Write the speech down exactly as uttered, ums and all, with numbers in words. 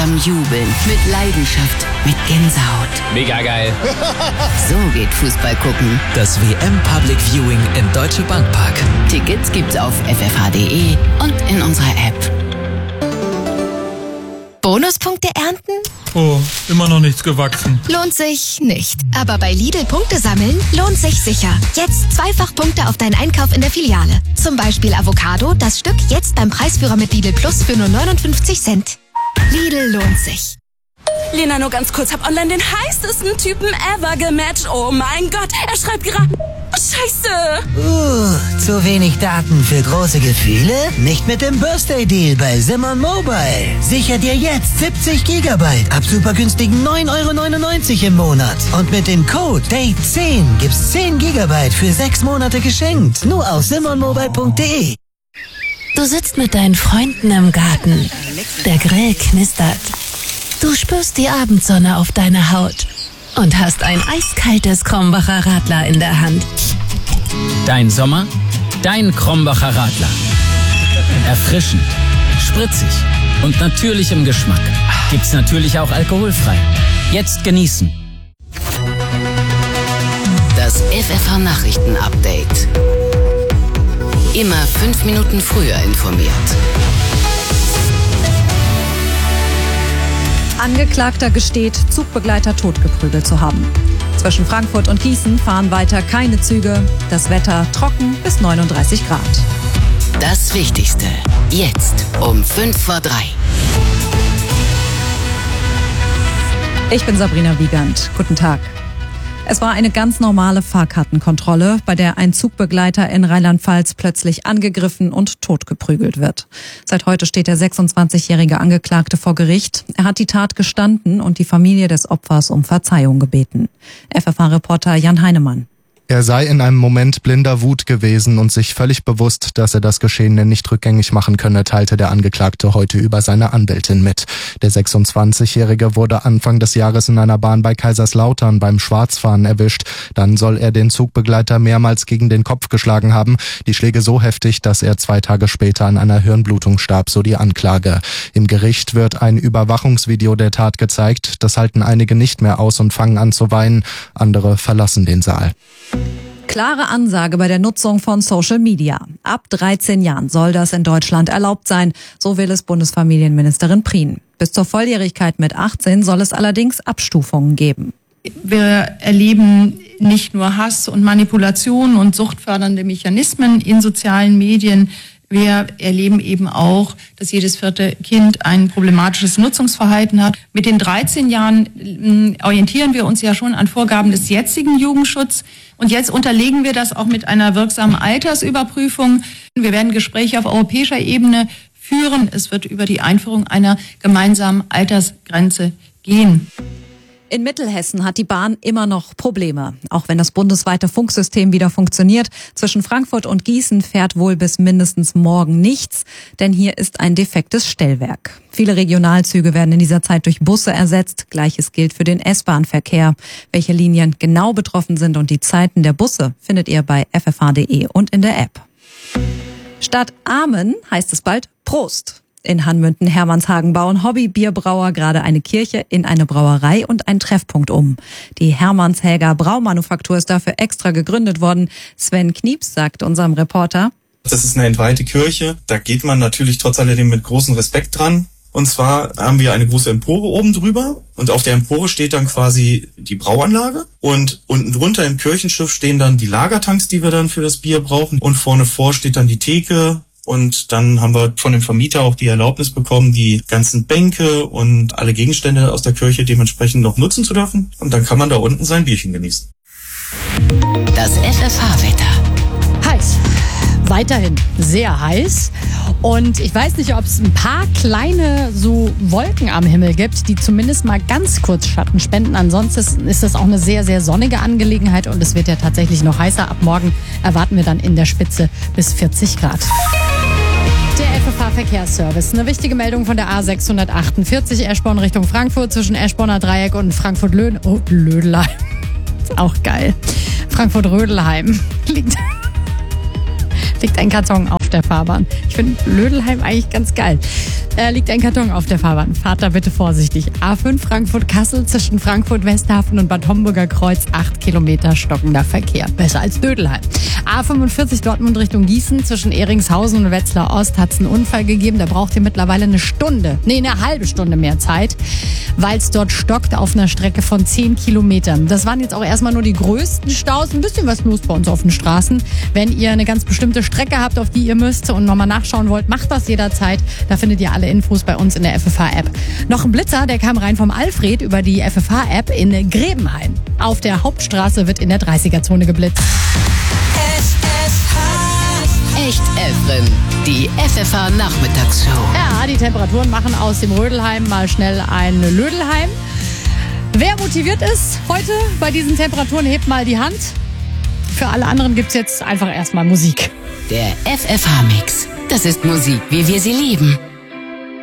gemeinsam jubeln, mit Leidenschaft, mit Gänsehaut. Mega geil. So geht Fußball gucken. Das W M Public Viewing im Deutsche Bank Park. Tickets gibt's auf f f h punkt d e und in unserer App. Bonuspunkte ernten? Oh, immer noch nichts gewachsen. Lohnt sich nicht. Aber bei Lidl Punkte sammeln lohnt sich sicher. Jetzt zweifach Punkte auf deinen Einkauf in der Filiale. Zum Beispiel Avocado, das Stück jetzt beim Preisführer mit Lidl Plus für nur neunundfünfzig Cent. Lidl lohnt sich. Lena, nur ganz kurz, hab online den heißesten Typen ever gematcht. Oh mein Gott, er schreibt gerade... Scheiße! Uh, zu wenig Daten für große Gefühle? Nicht mit dem Birthday-Deal bei Simon Mobile. Sicher dir jetzt siebzig Gigabyte ab super günstigen neun Euro neunundneunzig im Monat. Und mit dem Code Date zehn gibt's zehn Gigabyte für sechs Monate geschenkt. Nur auf simon mobile punkt d e. Du sitzt mit deinen Freunden im Garten. Der Grill knistert. Du spürst die Abendsonne auf deiner Haut und hast ein eiskaltes Krombacher Radler in der Hand. Dein Sommer, dein Krombacher Radler. Erfrischend, spritzig und natürlich im Geschmack. Gibt's natürlich auch alkoholfrei. Jetzt genießen. Das F F H-Nachrichten-Update. Immer fünf Minuten früher informiert. Angeklagter gesteht, Zugbegleiter totgeprügelt zu haben. Zwischen Frankfurt und Gießen fahren weiter keine Züge. Das Wetter trocken bis neununddreißig Grad. Das Wichtigste jetzt um fünf vor drei. Ich bin Sabrina Wiegand. Guten Tag. Es war eine ganz normale Fahrkartenkontrolle, bei der ein Zugbegleiter in Rheinland-Pfalz plötzlich angegriffen und totgeprügelt wird. Seit heute steht der sechsundzwanzigjährige Angeklagte vor Gericht. Er hat die Tat gestanden und die Familie des Opfers um Verzeihung gebeten. F F H-Reporter Jan Heinemann. Er sei in einem Moment blinder Wut gewesen und sich völlig bewusst, dass er das Geschehene nicht rückgängig machen könne, teilte der Angeklagte heute über seine Anwältin mit. Der sechsundzwanzigjährige wurde Anfang des Jahres in einer Bahn bei Kaiserslautern beim Schwarzfahren erwischt. Dann soll er den Zugbegleiter mehrmals gegen den Kopf geschlagen haben. Die Schläge so heftig, dass er zwei Tage später an einer Hirnblutung starb, so die Anklage. Im Gericht wird ein Überwachungsvideo der Tat gezeigt. Das halten einige nicht mehr aus und fangen an zu weinen. Andere verlassen den Saal. Klare Ansage bei der Nutzung von Social Media. Ab dreizehn Jahren soll das in Deutschland erlaubt sein, so will es Bundesfamilienministerin Prien. Bis zur Volljährigkeit mit achtzehn soll es allerdings Abstufungen geben. Wir erleben nicht nur Hass und Manipulation und suchtfördernde Mechanismen in sozialen Medien. Wir erleben eben auch, dass jedes vierte Kind ein problematisches Nutzungsverhalten hat. Mit den dreizehn Jahren äh, orientieren wir uns ja schon an Vorgaben des jetzigen Jugendschutzes. Und jetzt unterlegen wir das auch mit einer wirksamen Altersüberprüfung. Wir werden Gespräche auf europäischer Ebene führen. Es wird über die Einführung einer gemeinsamen Altersgrenze gehen. In Mittelhessen hat die Bahn immer noch Probleme. Auch wenn das bundesweite Funksystem wieder funktioniert, zwischen Frankfurt und Gießen fährt wohl bis mindestens morgen nichts, denn hier ist ein defektes Stellwerk. Viele Regionalzüge werden in dieser Zeit durch Busse ersetzt. Gleiches gilt für den S-Bahn-Verkehr. Welche Linien genau betroffen sind und die Zeiten der Busse findet ihr bei f f h punkt d e und in der App. Statt Amen heißt es bald Prost. In Hanmünden-Hermannshagen bauen Hobby-Bierbrauer gerade eine Kirche in eine Brauerei und einen Treffpunkt um. Die Hermannshäger Braumanufaktur ist dafür extra gegründet worden. Sven Knieps sagt unserem Reporter: Das ist eine entweihte Kirche. Da geht man natürlich trotz alledem mit großem Respekt dran. Und zwar haben wir eine große Empore oben drüber und auf der Empore steht dann quasi die Brauanlage und unten drunter im Kirchenschiff stehen dann die Lagertanks, die wir dann für das Bier brauchen, und vorne vor steht dann die Theke. Und dann haben wir von dem Vermieter auch die Erlaubnis bekommen, die ganzen Bänke und alle Gegenstände aus der Kirche dementsprechend noch nutzen zu dürfen. Und dann kann man da unten sein Bierchen genießen. Das F F H-Wetter. Heiß. Weiterhin sehr heiß. Und ich weiß nicht, ob es ein paar kleine so Wolken am Himmel gibt, die zumindest mal ganz kurz Schatten spenden. Ansonsten ist das auch eine sehr, sehr sonnige Angelegenheit und es wird ja tatsächlich noch heißer. Ab morgen erwarten wir dann in der Spitze bis vierzig Grad. Der F F H-Verkehrsservice. Eine wichtige Meldung von der A sechshundertachtundvierzig Eschborn Richtung Frankfurt zwischen Eschborner Dreieck und Frankfurt-Löden. Oh, Lödelheim. Ist auch geil. Frankfurt-Rödelheim liegt... liegt ein Karton auf der Fahrbahn. Ich finde Lödelheim eigentlich ganz geil. äh, liegt ein Karton auf der Fahrbahn. Fahrt da bitte vorsichtig. A fünf Frankfurt-Kassel zwischen Frankfurt-Westhafen und Bad Homburger Kreuz. acht Kilometer stockender Verkehr. Besser als Dödelheim. A fünfundvierzig Dortmund Richtung Gießen zwischen Ehringshausen und Wetzlar Ost hat es einen Unfall gegeben. Da braucht ihr mittlerweile eine Stunde, nee, eine halbe Stunde mehr Zeit, weil es dort stockt auf einer Strecke von zehn Kilometern. Das waren jetzt auch erstmal nur die größten Staus. Ein bisschen was los bei uns auf den Straßen. Wenn ihr eine ganz bestimmte Strecke habt, auf die ihr müsst und nochmal nachschauen wollt, macht das jederzeit. Da findet ihr alle Infos bei uns in der F F H-App. Noch ein Blitzer, der kam rein vom Alfred über die F F H-App in Grebenhain. Auf der Hauptstraße wird in der dreißiger-Zone geblitzt. Echt Evren, die F F H-Nachmittagsshow. Ja, die Temperaturen machen aus dem Rödelheim mal schnell ein Lödelheim. Wer motiviert ist heute bei diesen Temperaturen, hebt mal die Hand. Für alle anderen gibt's jetzt einfach erstmal Musik. Der F F H-Mix. Das ist Musik, wie wir sie lieben.